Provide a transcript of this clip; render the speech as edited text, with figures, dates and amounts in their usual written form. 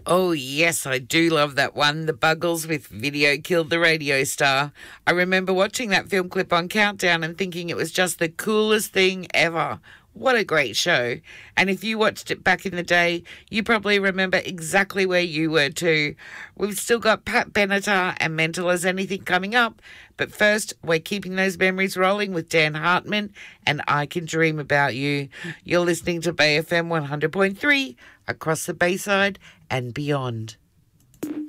Oh, yes, I do love that one. The Buggles with Video Killed the Radio Star. I remember watching that film clip on Countdown and thinking it was just the coolest thing ever. What a great show. And if you watched it back in the day, you probably remember exactly where you were too. We've still got Pat Benatar and Mental as Anything coming up. But first, we're keeping those memories rolling with Dan Hartman and I Can Dream About You. You're listening to Bay FM 100.3 across the Bayside and beyond.